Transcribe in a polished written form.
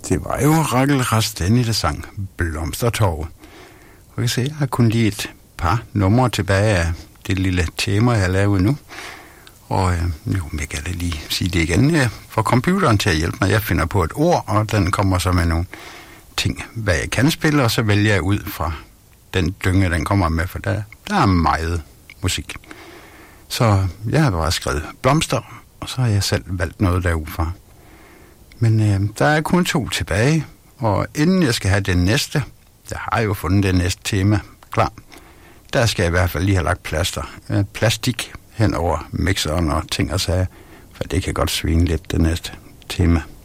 Det var jo Rakel Rasteni, der sang Blomstertorv. Og jeg kan se, jeg har kun lige et par numre tilbage af det lille tema, jeg har lavet nu. Og nu jeg kan lige sige det igen. Jeg får computeren til at hjælpe mig. Jeg finder på et ord, og den kommer så med nogle ting, hvad jeg kan spille, og så vælger jeg ud fra den dynge, den kommer med, for der er meget musik. Så jeg har bare skrevet blomster, og så har jeg selv valgt noget derudfra. Men der er kun 2 tilbage, og inden jeg skal have det næste, jeg har jo fundet det næste tema klar, der skal jeg i hvert fald lige have lagt plastik hen over mixeren og ting og sager, for det kan godt svinge lidt det næste tema.